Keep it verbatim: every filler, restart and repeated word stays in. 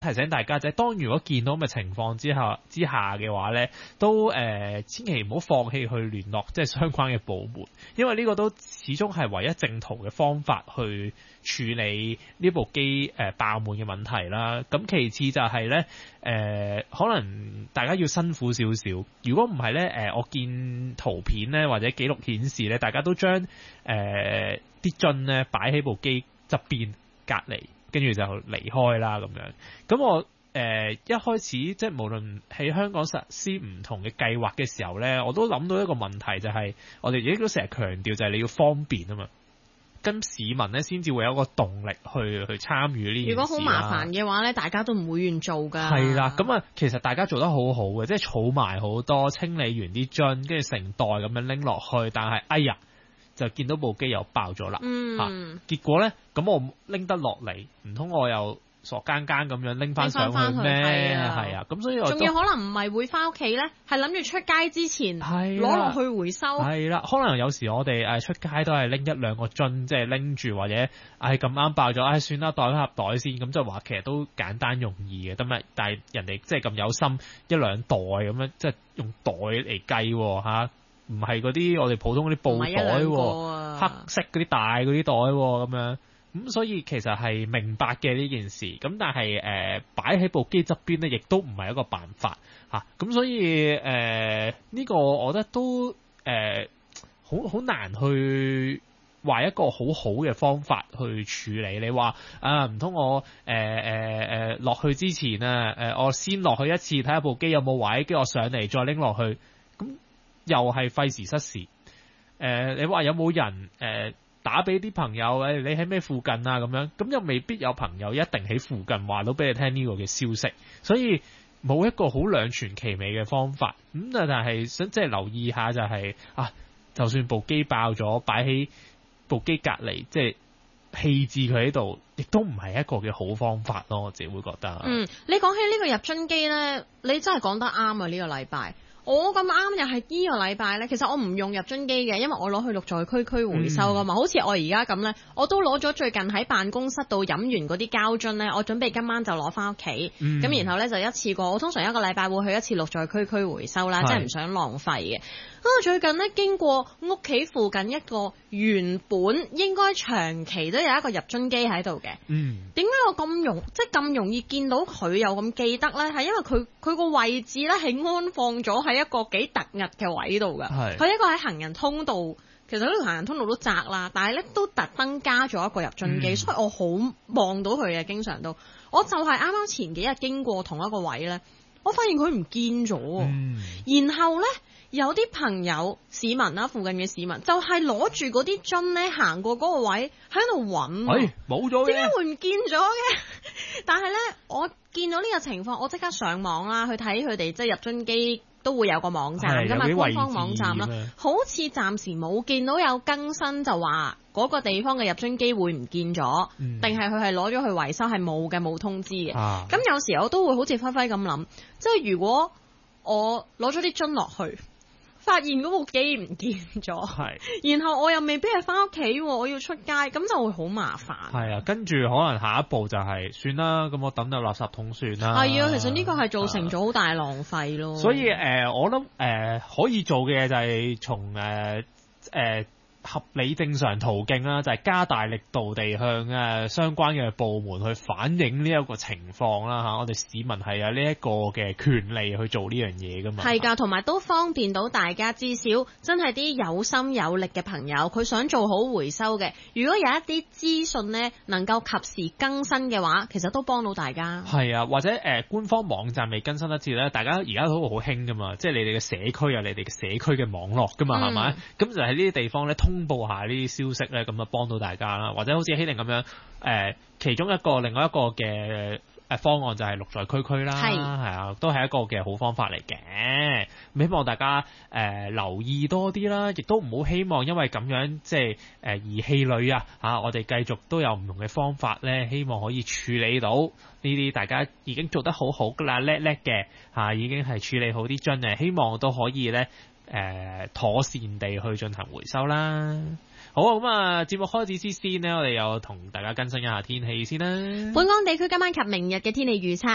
提醒大家就係，當如果見到咁嘅情況之下之下嘅話咧，都誒、呃、千祈唔好放棄去聯絡即係相關嘅部門，因為呢個都始終係唯一正途嘅方法去處理呢部機誒、呃、爆滿嘅問題啦。咁其次就係咧誒，可能大家要辛苦少少。如果唔係咧誒，我見圖片咧或者記錄顯示咧，大家都將誒啲樽咧擺喺部機側邊隔離，跟住就離開啦咁樣。咁我誒、呃、一開始即係無論喺香港實施唔同嘅計劃嘅時候咧，我都諗到一個問題，就係、是、我哋亦都成日強調就係你要方便啊嘛。跟市民咧先至會有一個動力去去參與呢件事。如果好麻煩嘅話咧，大家都唔會願做噶。係啦，咁啊，其實大家做得好好嘅，即係儲埋好多，清理完啲樽，跟住成袋咁樣拎落去，但係哎呀，就見到部機又爆咗啦。嗯，啊、結果咧，咁我拎得落嚟，唔通我又傻更更咁樣拎翻上去咩？係啊，咁所以我仲要可能唔係會翻屋企咧，係諗住出街之前攞落去回收。係啦，可能有時我哋誒出街都係拎一兩個樽，即係拎住或者誒咁啱爆咗，唉、哎、算啦，袋盒袋先，咁就話其實都簡單容易嘅，得咪？但係人哋即係咁有心，一兩袋咁樣，即係用袋嚟計嚇，唔係嗰啲我哋普通嗰啲布袋喎，啊、黑色嗰啲大嗰啲袋喎，咁樣。咁所以其實係明白嘅呢件事，咁但係誒擺喺部機側邊咧，亦都唔係一個辦法嚇。咁、啊、所以誒呢、呃呢個我覺得都誒好好難去話一個好好嘅方法去處理。你話啊唔通我誒誒誒落去之前啊誒、呃、我先落去一次睇下部機有冇位，跟住我上嚟再拎落去，咁又係費時失事。誒、呃、你話有冇人誒？呃打俾啲朋友，誒，你喺咩附近啊？咁樣，咁又未必有朋友一定喺附近話到俾你聽呢個嘅消息，所以冇一個好兩全其美嘅方法。咁啊，但係想即係留意下就係、是、啊，就算部機爆咗，擺喺部機隔離，即係棄置佢喺度，亦都唔係一個嘅好方法咯。我自己會覺得。嗯， 你講起呢個入樽機咧，你真係講得啱啊！呢、這個禮拜。我咁啱又係呢個禮拜咧，其實我唔用入樽機嘅，因為我攞去綠在區區回收噶嘛。嗯、好似我而家咁咧，我都攞咗最近喺辦公室度飲完嗰啲膠樽咧，我準備今晚就攞翻屋企。咁、嗯、然後咧就一次過，我通常一個禮拜會去一次綠在區區回收啦，即係唔想浪費嘅。啊，最近咧經過屋企附近一個原本應該長期都有一個入樽機喺度嘅。嗯，點解我咁容即係咁容易見到佢又咁記得咧？係因為佢佢個位置咧係安放咗喺一個幾突兀嘅位度㗎。係，佢一個喺行人通道，其實呢條行人通道都窄啦，但係咧都特登加咗一個入樽機，嗯、所以我好望到佢嘅，經常都。我就係啱啱前幾日經過同一個位咧，我發現佢唔見咗。嗯，然後咧。有啲朋友市民啦，附近嘅市民就係攞住嗰啲樽咧，行過嗰個位喺度揾， 哎，冇咗嘅， 點解會唔見咗嘅？但係咧，我見到呢個情況，我即刻上網啦，去睇佢哋即係入樽機都會有個網站噶嘛，官方網站啦，好似暫時冇見到有更新，就話嗰個地方嘅入樽機會唔見咗，定係佢係攞咗去維修，係冇嘅，冇通知嘅。咁、啊、有時我都會好似輝輝咁諗，即係如果我攞咗啲樽落去。發現嗰部機唔見咗，然後我又未必係翻屋企，我要出街，咁就會好麻煩。係啊，跟住可能下一步就係、是、算啦，咁我抌入垃圾桶算啦。係啊，其實呢個係造成咗好大浪費咯。所以誒、呃，我諗誒、呃、可以做嘅就係從誒誒。呃呃合理正常途徑啦，就係、是、加大力度地向誒相關嘅部門去反映呢一個情況啦嚇。我哋市民係有呢一個嘅權利去做呢樣嘢噶嘛。係㗎，同埋都方便到大家，至少真係啲有心有力嘅朋友，佢想做好回收嘅。如果有一啲資訊呢能夠及時更新嘅話，其實都幫到大家。係啊，或者誒、呃、官方網站未更新一次咧，大家而家都好興噶嘛，即係你哋嘅社區有你哋嘅社區嘅網絡噶嘛，係咪、嗯？咁就喺呢啲地方咧通報下呢啲消息咧，咁啊幫到大家啦。或者好似希伶咁樣，誒、呃，其中一個另外一個嘅誒方案就係綠在區區啦，係啊，都係一個嘅好方法嚟嘅。希望大家誒、呃、留意多啲啦，亦都唔好希望因為咁樣即係誒而氣餒啊嚇。我哋繼續都有唔同嘅方法咧，希望可以處理到呢啲大家已經做得好好噶啦，叻叻嘅嚇，已經係處理好啲樽嘅，希望都可以咧。誒、呃，妥善地去進行回收啦。好啊，咁啊，節目開始之先呢，我哋又同大家更新一下天氣先啦。本港地區今晚及明日嘅天氣預測